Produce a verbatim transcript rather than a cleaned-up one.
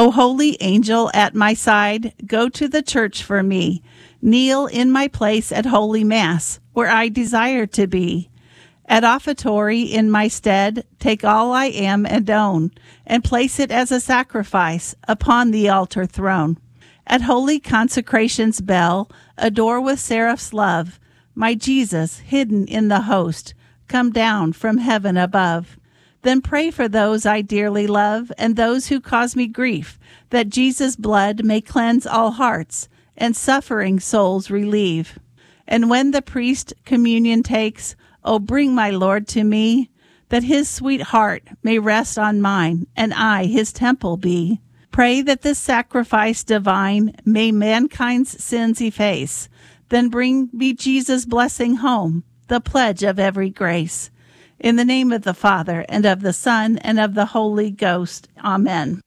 O holy angel at my side, go to the church for me. Kneel in my place at Holy Mass, where I desire to be. At offertory in my stead, take all I am and own, and place it as a sacrifice upon the altar throne. At holy consecration's bell, adore with seraph's love, my Jesus, hidden in the host, come down from heaven above. Then pray for those I dearly love, and those who cause me grief, that Jesus' blood may cleanse all hearts, and suffering souls relieve. And when the priest communion takes, oh, bring my Lord to me, that his sweet heart may rest on mine, and I his temple be. Pray that this sacrifice divine may mankind's sins efface, then bring me Jesus' blessing home, the pledge of every grace. In the name of the Father, and of the Son, and of the Holy Ghost. Amen.